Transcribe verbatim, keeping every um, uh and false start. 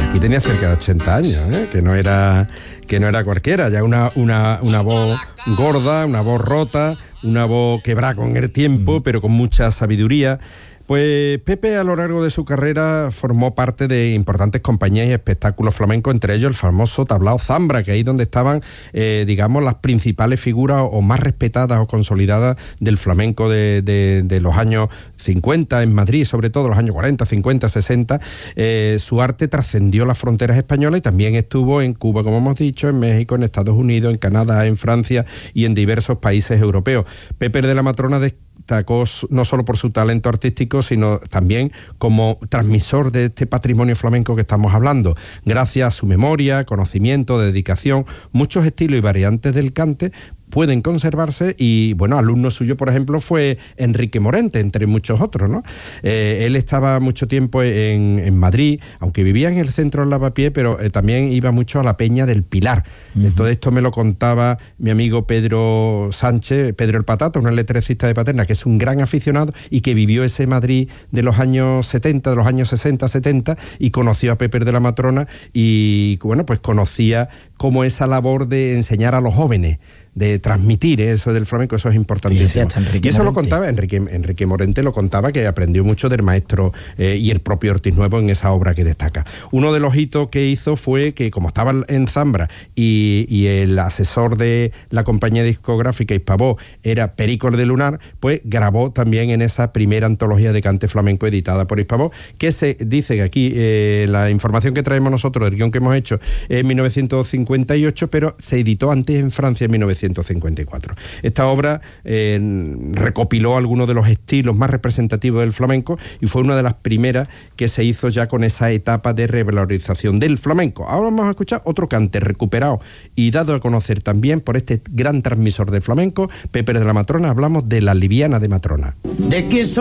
Aquí tenía cerca de ochenta años, ¿eh? que no era que no era cualquiera, ya una, una, una voz gorda, una voz rota, una voz quebrada con el tiempo, pero con mucha sabiduría. Pues Pepe a lo largo de su carrera formó parte de importantes compañías y espectáculos flamencos, entre ellos el famoso tablao Zambra, que ahí donde estaban, eh, digamos, las principales figuras o más respetadas o consolidadas del flamenco de, de, de los años cincuenta en Madrid, sobre todo los años cuarenta, cincuenta, sesenta. Eh, su arte trascendió las fronteras españolas y también estuvo en Cuba, como hemos dicho, en México, en Estados Unidos, en Canadá, en Francia y en diversos países europeos. Pepe de la Matrona destacó no solo por su talento artístico, sino también como transmisor de este patrimonio flamenco que estamos hablando. Gracias a su memoria, conocimiento, dedicación, muchos estilos y variantes del cante pueden conservarse y, bueno, alumno suyo, por ejemplo, fue Enrique Morente, entre muchos otros, ¿no? Eh, él estaba mucho tiempo en, en Madrid, aunque vivía en el centro del Lavapiés, pero eh, también iba mucho a la Peña del Pilar. Uh-huh. Todo esto me lo contaba mi amigo Pedro Sánchez, Pedro el Patata, un electricista de Paterna, que es un gran aficionado y que vivió ese Madrid de los años setenta, de los años sesenta, setenta, y conoció a Pepe de la Matrona y, bueno, pues conocía cómo esa labor de enseñar a los jóvenes, de transmitir eso del flamenco, eso es importantísimo. Y eso Morente. Lo contaba Enrique, Enrique Morente, lo contaba, que aprendió mucho del maestro eh, y el propio Ortiz Nuevo en esa obra que destaca. Uno de los hitos que hizo fue que, como estaba en Zambra y, y el asesor de la compañía discográfica Hispavoz era Perico de Lunar, pues grabó también en esa primera antología de cante flamenco editada por Hispavoz, que se dice que aquí eh, la información que traemos nosotros del guión que hemos hecho es en mil novecientos cincuenta y ocho, pero se editó antes en Francia en mil novecientos cincuenta y cuatro. Esta obra eh, recopiló algunos de los estilos más representativos del flamenco y fue una de las primeras que se hizo ya con esa etapa de revalorización del flamenco. Ahora vamos a escuchar otro cante recuperado y dado a conocer también por este gran transmisor de flamenco, Pepe de la Matrona. Hablamos de La Liviana de Matrona. ¿De qué son?